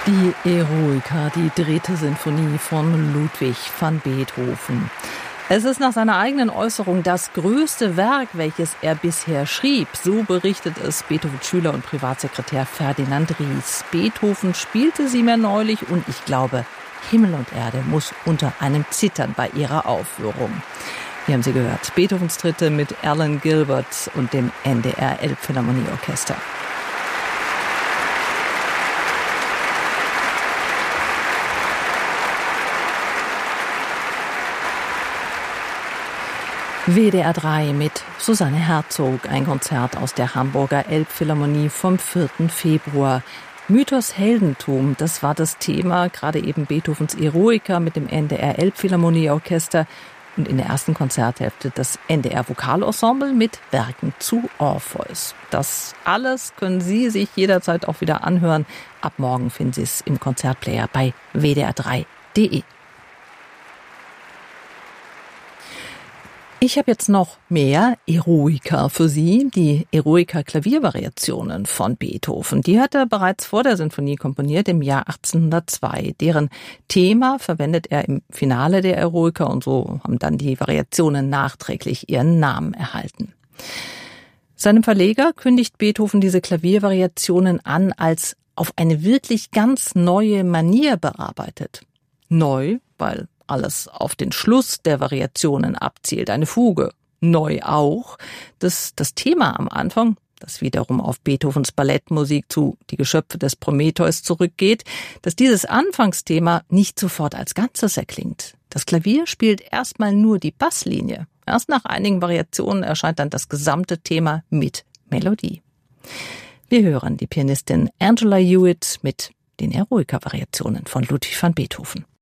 Die Eroica, die dritte Sinfonie von Ludwig van Beethoven. Es ist nach seiner eigenen Äußerung das größte Werk, welches er bisher schrieb. So berichtet es Beethovens Schüler und Privatsekretär Ferdinand Ries. Beethoven spielte sie mir neulich und ich glaube, Himmel und Erde muss unter einem zittern bei ihrer Aufführung. Hier haben Sie gehört, Beethovens Dritte mit Alan Gilbert und dem NDR Elbphilharmonieorchester. WDR 3 mit Susanne Herzog, ein Konzert aus der Hamburger Elbphilharmonie vom 4. Februar. Mythos Heldentum, das war das Thema, gerade eben Beethovens Eroica mit dem NDR Elbphilharmonieorchester und in der ersten Konzerthälfte das NDR Vokalensemble mit Werken zu Orpheus. Das alles können Sie sich jederzeit auch wieder anhören. Ab morgen finden Sie es im Konzertplayer bei wdr3.de. Ich habe jetzt noch mehr Eroica für Sie, die Eroica-Klaviervariationen von Beethoven. Die hat er bereits vor der Sinfonie komponiert, im Jahr 1802. Deren Thema verwendet er im Finale der Eroica und so haben dann die Variationen nachträglich ihren Namen erhalten. Seinem Verleger kündigt Beethoven diese Klaviervariationen an als auf eine wirklich ganz neue Manier bearbeitet. Neu, weil alles auf den Schluss der Variationen abzielt, eine Fuge. Neu auch, dass das Thema am Anfang, das wiederum auf Beethovens Ballettmusik zu Die Geschöpfe des Prometheus zurückgeht, dass dieses Anfangsthema nicht sofort als Ganzes erklingt. Das Klavier spielt erstmal nur die Basslinie. Erst nach einigen Variationen erscheint dann das gesamte Thema mit Melodie. Wir hören die Pianistin Angela Hewitt mit den Eroica-Variationen von Ludwig van Beethoven.